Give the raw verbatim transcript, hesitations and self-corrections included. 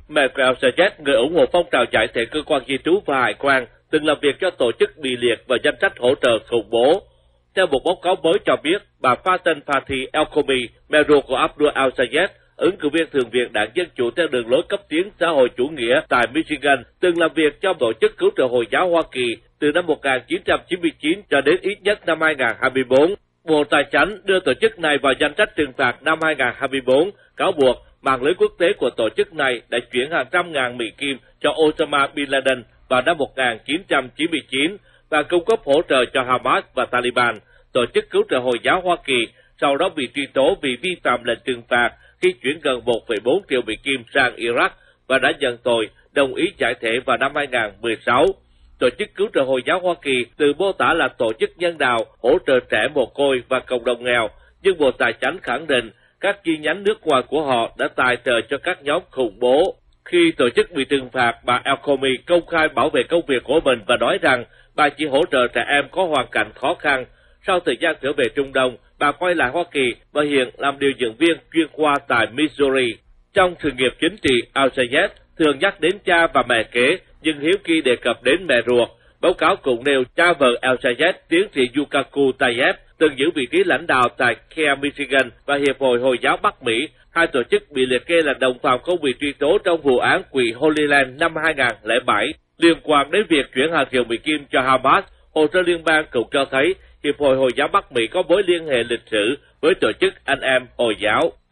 Mẹ của Al-Sayed, người ủng hộ phong trào giải thể cơ quan di trú và hải quan, từng làm việc cho tổ chức bị liệt vào danh sách hỗ trợ khủng bố. Theo một báo cáo mới cho biết, bà Faten Fatih El-Khomi, mẹ ruột của Abdul Al-Sayed, ứng cử viên thượng viện đảng Dân Chủ theo đường lối cấp tiến xã hội chủ nghĩa tại Michigan, từng làm việc cho tổ chức cứu trợ Hồi giáo Hoa Kỳ từ năm một nghìn chín trăm chín mươi chín cho đến ít nhất năm hai nghìn không trăm hai mươi bốn. Bộ Tài chánh đưa tổ chức này vào danh sách trừng phạt năm hai nghìn không trăm hai mươi bốn, cáo buộc mạng lưới quốc tế của tổ chức này đã chuyển hàng trăm ngàn Mỹ Kim cho Osama Bin Laden vào năm một nghìn chín trăm chín mươi chín và cung cấp hỗ trợ cho Hamas và Taliban, tổ chức cứu trợ Hồi giáo Hoa Kỳ, sau đó bị truy tố vì vi phạm lệnh trừng phạt khi chuyển gần một phẩy bốn triệu Mỹ Kim sang Iraq và đã nhận tội đồng ý giải thể vào năm hai nghìn không trăm mười sáu. Tổ chức cứu trợ Hồi giáo Hoa Kỳ tự mô tả là tổ chức nhân đạo hỗ trợ trẻ mồ côi và cộng đồng nghèo, nhưng Bộ Tài chánh khẳng định các chi nhánh nước ngoài của họ đã tài trợ cho các nhóm khủng bố. Khi tổ chức bị trừng phạt, bà El-Khomi công khai bảo vệ công việc của mình và nói rằng bà chỉ hỗ trợ trẻ em có hoàn cảnh khó khăn. Sau thời gian trở về Trung Đông, bà quay lại Hoa Kỳ và hiện làm điều dưỡng viên chuyên khoa tại Missouri. Trong sự nghiệp chính trị, Al-Sayed thường nhắc đến cha và mẹ kế, nhưng hiếm khi đề cập đến mẹ ruột. Báo cáo cũng nêu cha vợ Al-Sayed, tiến sĩ Yukaku Tayeb, từng giữ vị trí lãnh đạo tại Care Michigan và Hiệp hội Hồi giáo Bắc Mỹ, hai tổ chức bị liệt kê là đồng phạm không bị truy tố trong vụ án quỹ Holy Land năm hai nghìn không trăm lẻ bảy. Liên quan đến việc chuyển hàng triệu Mỹ Kim cho Hamas, hồ sơ liên bang cũng cho thấy Hiệp hội Hồi giáo Bắc Mỹ có mối liên hệ lịch sử với tổ chức anh em Hồi giáo.